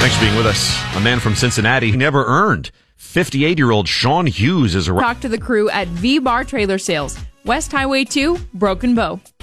Thanks for being with us. A man from Cincinnati he never earned. 58-year-old Sean Hughes is arrested. Talk to the crew at V-Bar Trailer Sales, West Highway 2, Broken Bow.